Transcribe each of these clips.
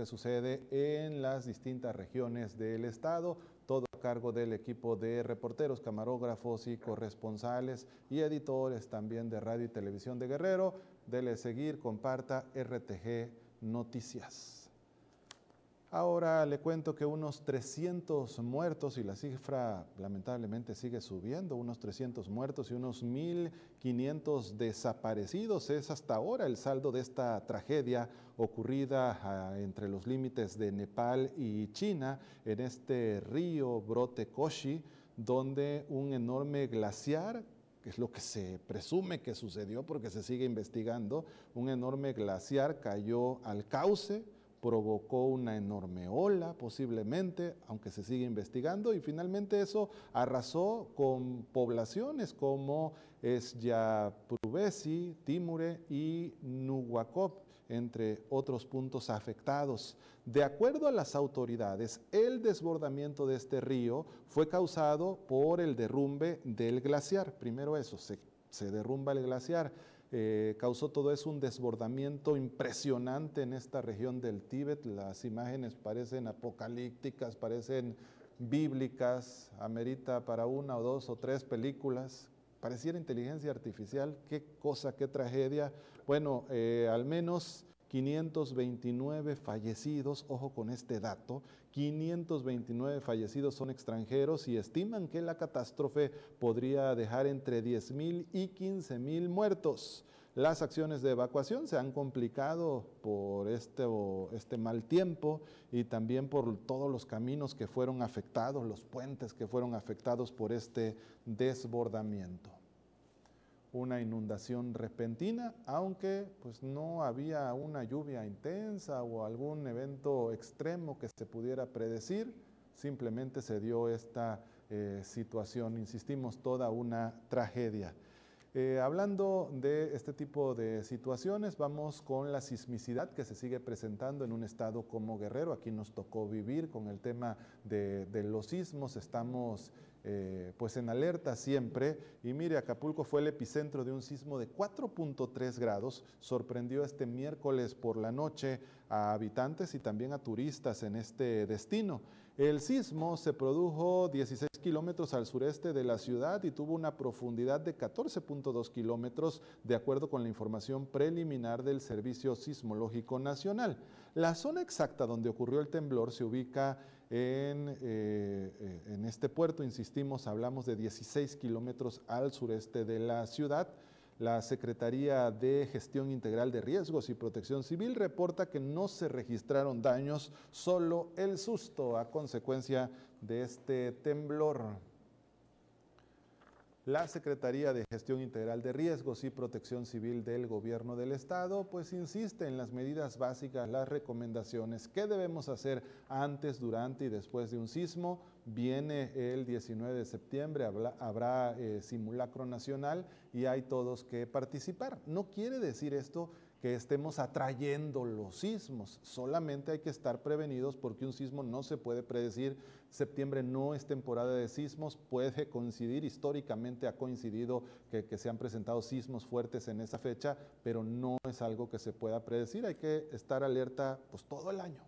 que sucede en las distintas regiones del estado, todo a cargo del equipo de reporteros, camarógrafos y corresponsales y editores también de Radio y Televisión de Guerrero. Dele seguir, comparta RTG Noticias. Ahora le cuento que unos 300 muertos, y la cifra lamentablemente sigue subiendo, unos 300 muertos y unos 1.500 desaparecidos. Es hasta ahora el saldo de esta tragedia ocurrida entre los límites de Nepal y China, en este río Brote Koshi, donde un enorme glaciar, que es lo que se presume que sucedió porque se sigue investigando, un enorme glaciar cayó al cauce, provocó una enorme ola posiblemente, aunque se sigue investigando, y finalmente eso arrasó con poblaciones como Esyaprubesi, Timure y Nuwakop, entre otros puntos afectados. De acuerdo a las autoridades, el desbordamiento de este río fue causado por el derrumbe del glaciar. Primero eso, se derrumba el glaciar. Causó todo eso un desbordamiento impresionante en esta región del Tíbet. Las imágenes parecen apocalípticas, parecen bíblicas, amerita para 1 o 2 o 3 películas. Pareciera inteligencia artificial, qué cosa, qué tragedia. Bueno, al menos 529 fallecidos, ojo con este dato, 529 fallecidos son extranjeros y estiman que la catástrofe podría dejar entre 10.000 y 15.000 muertos. Las acciones de evacuación se han complicado por este mal tiempo y también por todos los caminos que fueron afectados, los puentes que fueron afectados por este desbordamiento. Una inundación repentina, aunque pues no había una lluvia intensa o algún evento extremo que se pudiera predecir, simplemente se dio esta situación, insistimos, toda una tragedia. Hablando de este tipo de situaciones, vamos con la sismicidad que se sigue presentando en un estado como Guerrero. Aquí nos tocó vivir con el tema de los sismos, estamos pues en alerta siempre, y mire, Acapulco fue el epicentro de un sismo de 4.3 grados, sorprendió este miércoles por la noche a habitantes y también a turistas en este destino. El sismo se produjo 16 kilómetros al sureste de la ciudad y tuvo una profundidad de 14.2 kilómetros, de acuerdo con la información preliminar del Servicio Sismológico Nacional. La zona exacta donde ocurrió el temblor se ubica en este puerto, insistimos, hablamos de 16 kilómetros al sureste de la ciudad. La Secretaría de Gestión Integral de Riesgos y Protección Civil reporta que no se registraron daños, solo el susto a consecuencia de este temblor. La Secretaría de Gestión Integral de Riesgos y Protección Civil del Gobierno del Estado pues insiste en las medidas básicas, las recomendaciones. ¿Qué debemos hacer antes, durante y después de un sismo? Viene el 19 de septiembre, habrá simulacro nacional y hay todos que participar. No quiere decir esto que estemos atrayendo los sismos, solamente hay que estar prevenidos porque un sismo no se puede predecir. Septiembre no es temporada de sismos, puede coincidir, históricamente ha coincidido que se han presentado sismos fuertes en esa fecha, pero no es algo que se pueda predecir, hay que estar alerta pues todo el año.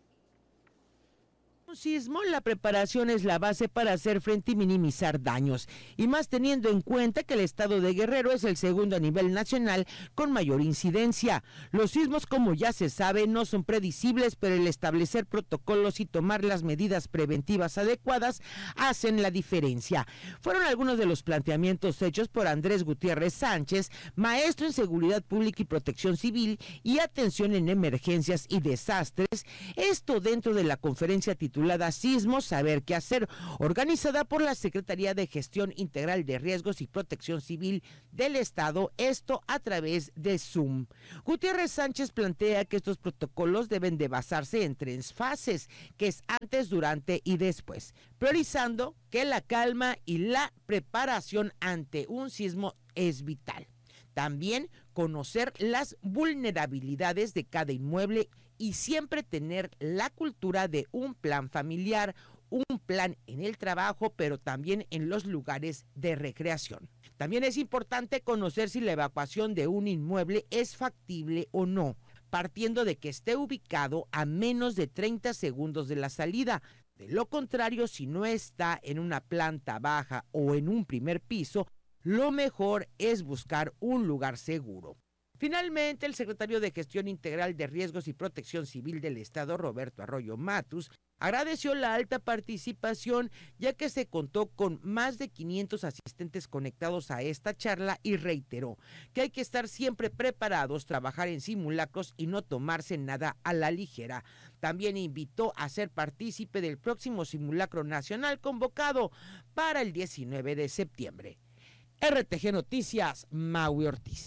Un sismo, la preparación es la base para hacer frente y minimizar daños, y más teniendo en cuenta que el estado de Guerrero es el segundo a nivel nacional con mayor incidencia. Los sismos, como ya se sabe, no son predecibles, pero el establecer protocolos y tomar las medidas preventivas adecuadas hacen la diferencia. Fueron algunos de los planteamientos hechos por Andrés Gutiérrez Sánchez, maestro en Seguridad Pública y Protección Civil y Atención en Emergencias y Desastres, esto dentro de la conferencia titulada Sismos, Saber qué hacer, organizada por la Secretaría de Gestión Integral de Riesgos y Protección Civil del Estado, esto a través de Zoom. Gutiérrez Sánchez plantea que estos protocolos deben de basarse en 3 fases, que es antes, durante y después, priorizando que la calma y la preparación ante un sismo es vital. También conocer las vulnerabilidades de cada inmueble y siempre tener la cultura de un plan familiar, un plan en el trabajo, pero también en los lugares de recreación. También es importante conocer si la evacuación de un inmueble es factible o no, partiendo de que esté ubicado a menos de 30 segundos de la salida. De lo contrario, si no está en una planta baja o en un primer piso, lo mejor es buscar un lugar seguro. Finalmente, el secretario de Gestión Integral de Riesgos y Protección Civil del Estado, Roberto Arroyo Matus, agradeció la alta participación, ya que se contó con más de 500 asistentes conectados a esta charla, y reiteró que hay que estar siempre preparados, trabajar en simulacros y no tomarse nada a la ligera. También invitó a ser partícipe del próximo simulacro nacional convocado para el 19 de septiembre. RTG Noticias, Maui Ortiz.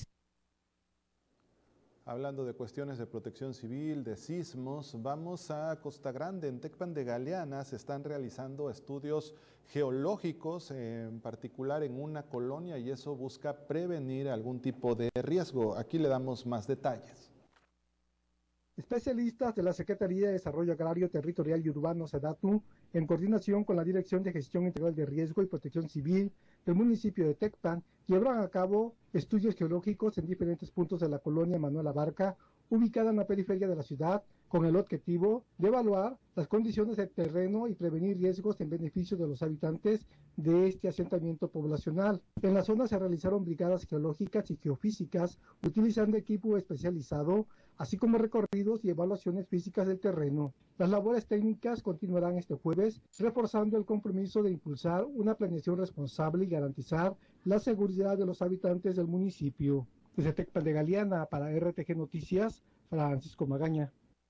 Hablando de cuestiones de protección civil, de sismos, vamos a Costa Grande. En Tecpan de Galeana se están realizando estudios geológicos, en particular en una colonia, y eso busca prevenir algún tipo de riesgo. Aquí le damos más detalles. Especialistas de la Secretaría de Desarrollo Agrario, Territorial y Urbano, SEDATU, en coordinación con la Dirección de Gestión Integral de Riesgo y Protección Civil del municipio de Tecpan, llevaron a cabo estudios geológicos en diferentes puntos de la colonia Manuel Abarca, ubicada en la periferia de la ciudad, con el objetivo de evaluar las condiciones del terreno y prevenir riesgos en beneficio de los habitantes de este asentamiento poblacional. En la zona se realizaron brigadas geológicas y geofísicas utilizando equipo especializado, así como recorridos y evaluaciones físicas del terreno. Las labores técnicas continuarán este jueves, reforzando el compromiso de impulsar una planeación responsable y garantizar la seguridad de los habitantes del municipio. Desde Tecpan de Galeana, para RTG Noticias, Francisco Magaña.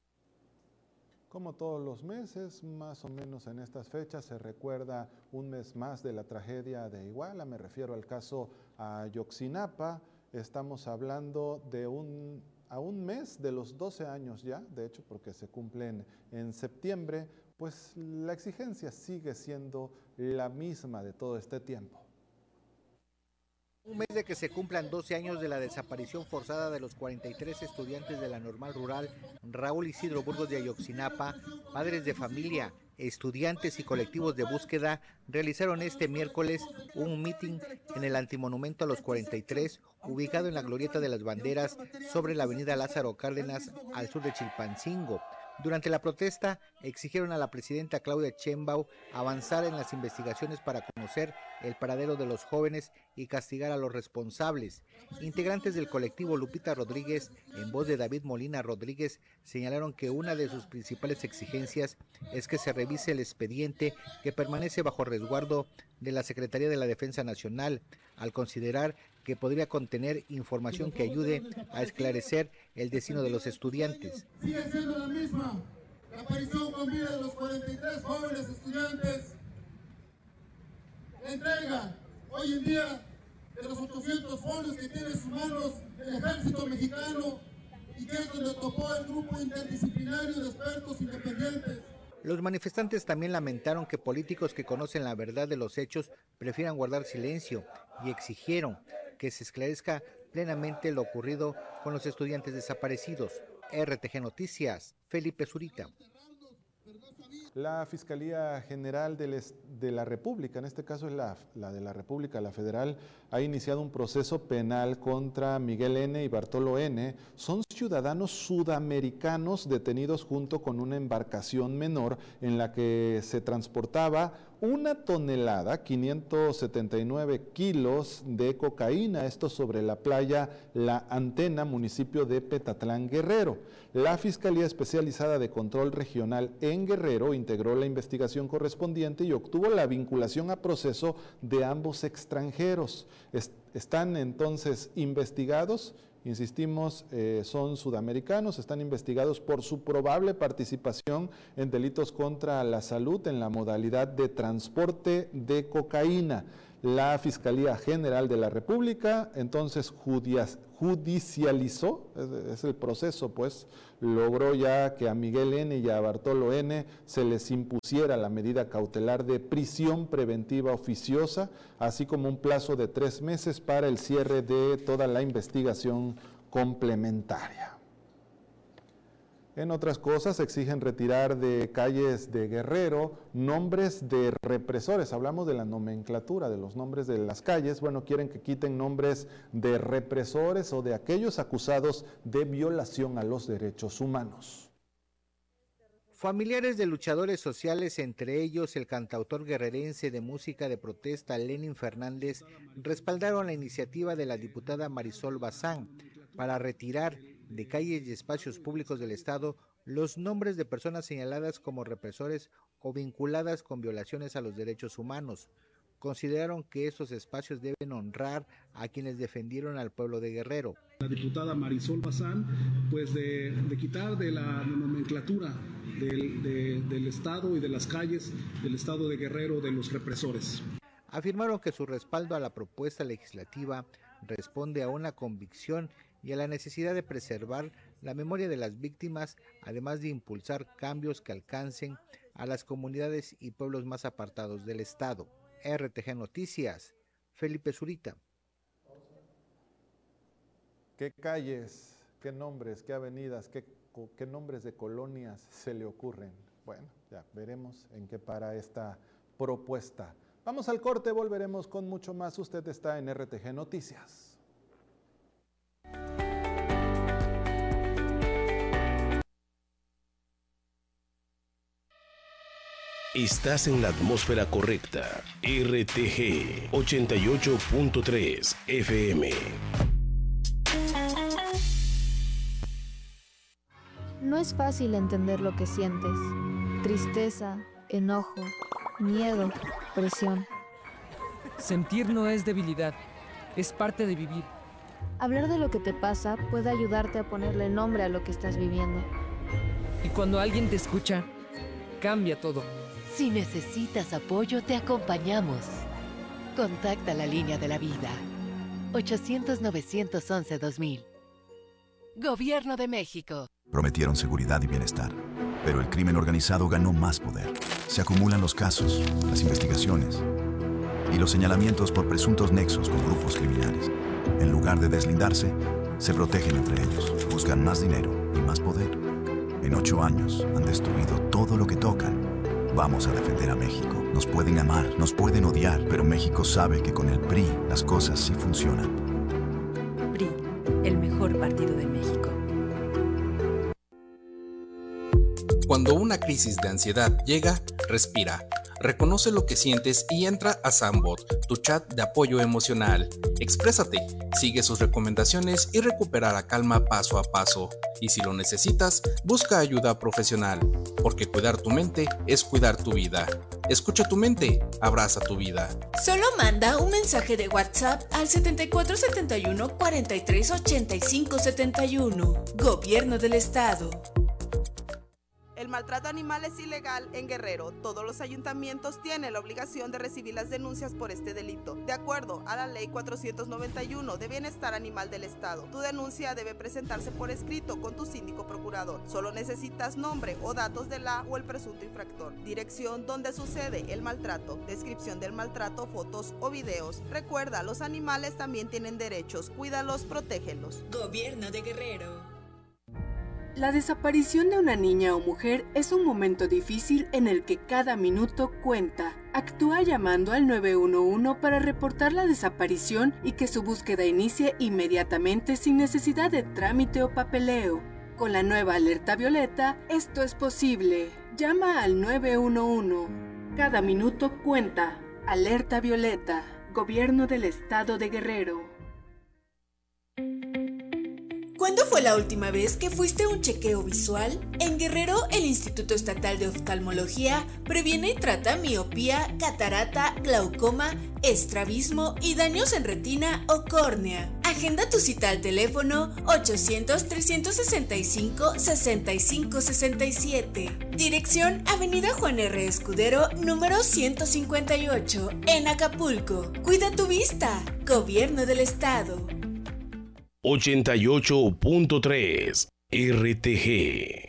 Como todos los meses, más o menos en estas fechas, se recuerda un mes más de la tragedia de Iguala. Me refiero al caso Ayotzinapa. Estamos hablando de a un mes de los 12 años ya, de hecho, porque se cumplen en septiembre, pues la exigencia sigue siendo la misma de todo este tiempo. Un mes de que se cumplan 12 años de la desaparición forzada de los 43 estudiantes de la Normal Rural Raúl Isidro Burgos de Ayotzinapa, padres de familia, estudiantes y colectivos de búsqueda realizaron este miércoles un mitin en el Antimonumento a los 43, ubicado en la Glorieta de las Banderas, sobre la avenida Lázaro Cárdenas, al sur de Chilpancingo. Durante la protesta, exigieron a la presidenta Claudia Sheinbaum avanzar en las investigaciones para conocer el paradero de los jóvenes y castigar a los responsables. Integrantes del colectivo Lupita Rodríguez, en voz de David Molina Rodríguez, señalaron que una de sus principales exigencias es que se revise el expediente que permanece bajo resguardo de la Secretaría de la Defensa Nacional, al considerar que podría contener información que ayude a esclarecer el destino de los estudiantes. Sigue siendo la misma, la aparición con vida de los 43 jóvenes estudiantes, la entrega hoy en día de los 800 folios que tiene en sus manos el ejército mexicano, y que es donde topó el grupo interdisciplinario de expertos independientes. Los manifestantes también lamentaron que políticos que conocen la verdad de los hechos prefieran guardar silencio, y exigieron que se esclarezca plenamente lo ocurrido con los estudiantes desaparecidos. RTG Noticias, Felipe Zurita. La Fiscalía General de la República, en este caso es la de la República, la Federal, ha iniciado un proceso penal contra Miguel N. y Bartolo N. Son ciudadanos sudamericanos detenidos junto con una embarcación menor en la que se transportaba 1 tonelada, 579 kilos de cocaína, esto sobre la playa La Antena, municipio de Petatlán, Guerrero. La Fiscalía Especializada de Control Regional en Guerrero integró la investigación correspondiente y obtuvo la vinculación a proceso de ambos extranjeros. Están entonces investigados. Insistimos, son sudamericanos, están investigados por su probable participación en delitos contra la salud en la modalidad de transporte de cocaína. La Fiscalía General de la República entonces judicializó, es el proceso pues, logró ya que a Miguel N. y a Bartolo N. se les impusiera la medida cautelar de prisión preventiva oficiosa, así como un plazo de 3 meses para el cierre de toda la investigación complementaria. En otras cosas, exigen retirar de calles de Guerrero nombres de represores. Hablamos de la nomenclatura de los nombres de las calles. Bueno, quieren que quiten nombres de represores o de aquellos acusados de violación a los derechos humanos. Familiares de luchadores sociales, entre ellos el cantautor guerrerense de música de protesta Lenin Fernández, respaldaron la iniciativa de la diputada Marisol Bazán para retirar de calles y espacios públicos del Estado los nombres de personas señaladas como represores o vinculadas con violaciones a los derechos humanos. Consideraron que esos espacios deben honrar a quienes defendieron al pueblo de Guerrero. La diputada Marisol Bazán, pues de quitar de la nomenclatura del Estado y de las calles del Estado de Guerrero de los represores. Afirmaron que su respaldo a la propuesta legislativa responde a una convicción y a la necesidad de preservar la memoria de las víctimas, además de impulsar cambios que alcancen a las comunidades y pueblos más apartados del Estado. RTG Noticias, Felipe Zurita. ¿Qué calles, qué nombres, qué avenidas, qué nombres de colonias se le ocurren? Bueno, ya veremos en qué para esta propuesta. Vamos al corte, volveremos con mucho más. Usted está en RTG Noticias. Estás en la atmósfera correcta. RTG 88.3 FM. No es fácil entender lo que sientes. Tristeza, enojo, miedo, presión. Sentir no es debilidad, es parte de vivir. Hablar de lo que te pasa puede ayudarte a ponerle nombre a lo que estás viviendo. Y cuando alguien te escucha, cambia todo. Si necesitas apoyo, te acompañamos. Contacta la línea de la vida. 800-911-2000. Gobierno de México. Prometieron seguridad y bienestar, pero el crimen organizado ganó más poder. Se acumulan los casos, las investigaciones y los señalamientos por presuntos nexos con grupos criminales. En lugar de deslindarse, se protegen entre ellos, buscan más dinero y más poder. En 8 años han destruido todo lo que tocan. Vamos a defender a México. Nos pueden amar, nos pueden odiar, pero México sabe que con el PRI las cosas sí funcionan. PRI, el mejor partido de México. Cuando una crisis de ansiedad llega, respira. Reconoce lo que sientes y entra a Sambot, tu chat de apoyo emocional. Exprésate, sigue sus recomendaciones y recupera la calma paso a paso. Y si lo necesitas, busca ayuda profesional, porque cuidar tu mente es cuidar tu vida. Escucha tu mente, abraza tu vida. Solo manda un mensaje de WhatsApp al 7471 43 85 71. Gobierno del Estado. El maltrato animal es ilegal en Guerrero. Todos los ayuntamientos tienen la obligación de recibir las denuncias por este delito. De acuerdo a la Ley 491 de Bienestar Animal del Estado, tu denuncia debe presentarse por escrito con tu síndico procurador. Solo necesitas nombre o datos de la o el presunto infractor, dirección donde sucede el maltrato, descripción del maltrato, fotos o videos. Recuerda, los animales también tienen derechos. Cuídalos, protégelos. Gobierno de Guerrero. La desaparición de una niña o mujer es un momento difícil en el que cada minuto cuenta. Actúa llamando al 911 para reportar la desaparición y que su búsqueda inicie inmediatamente sin necesidad de trámite o papeleo. Con la nueva alerta violeta, esto es posible. Llama al 911. Cada minuto cuenta. Alerta violeta. Gobierno del Estado de Guerrero. ¿Cuándo fue la última vez que fuiste a un chequeo visual? En Guerrero, el Instituto Estatal de Oftalmología previene y trata miopía, catarata, glaucoma, estrabismo y daños en retina o córnea. Agenda tu cita al teléfono 800-365-6567. Dirección Avenida Juan R. Escudero, número 158, en Acapulco. Cuida tu vista. Gobierno del Estado. 88.3 RTG.